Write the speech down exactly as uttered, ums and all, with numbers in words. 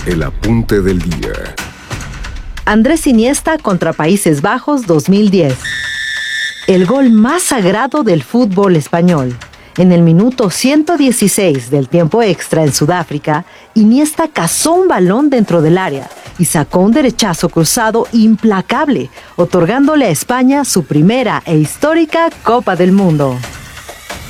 El apunte del día. Andrés Iniesta contra Países Bajos dos mil diez. El gol más sagrado del fútbol español. En el minuto ciento dieciséis del tiempo extra en Sudáfrica, Iniesta cazó un balón dentro del área y sacó un derechazo cruzado implacable, otorgándole a España su primera e histórica Copa del Mundo.